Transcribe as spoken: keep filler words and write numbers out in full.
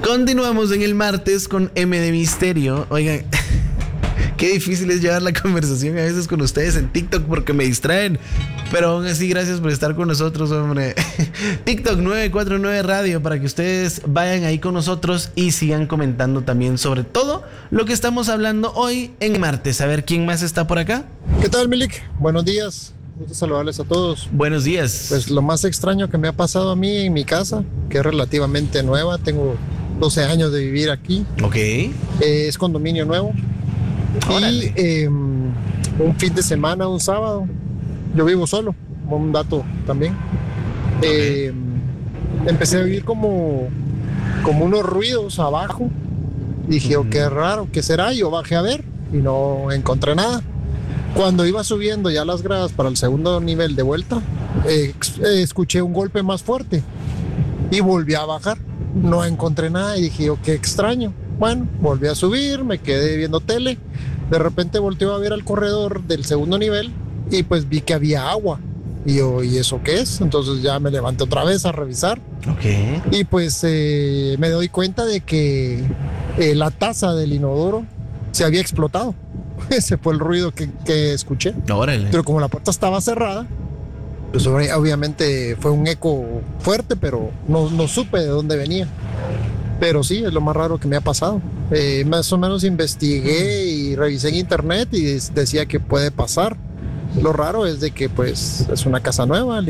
Continuamos en el martes con M de Misterio. Oigan, qué difícil es llevar la conversación a veces con ustedes en TikTok porque me distraen. Pero aún así, gracias por estar con nosotros, hombre. TikTok nueve cuatro nueve Radio para que ustedes vayan ahí con nosotros y sigan comentando también sobre todo lo que estamos hablando hoy en martes. A ver quién más está por acá. ¿Qué tal, Milik? Buenos días. Gusto saludarles a todos. Buenos días. Pues lo más extraño que me ha pasado a mí en mi casa, que es relativamente nueva, tengo doce años de vivir aquí. Ok. Eh, es condominio nuevo. Órale. Y eh, un fin de semana, un sábado, yo vivo solo, un dato también. Eh, empecé a oír como, como unos ruidos abajo. Dije, oh, qué raro, ¿qué será? Yo bajé a ver y no encontré nada. Cuando iba subiendo ya las gradas para el segundo nivel de vuelta, eh, eh, escuché un golpe más fuerte y volví a bajar. No encontré nada y dije, oh, qué extraño. Bueno, volví a subir, me quedé viendo tele. De repente volteé a ver al corredor del segundo nivel y pues vi que había agua. Y yo, ¿y eso qué es? Entonces ya me levanté otra vez a revisar. Ok. Y pues eh, me doy cuenta de que eh, la taza del inodoro se había explotado. Ese fue el ruido que, que escuché. Órale. Pero como la puerta estaba cerrada, pues obviamente fue un eco fuerte, pero no, no supe de dónde venía. Pero sí, es lo más raro que me ha pasado. Eh, más o menos investigué y revisé en internet y decía que puede pasar. Lo raro es de que pues es una casa nueva.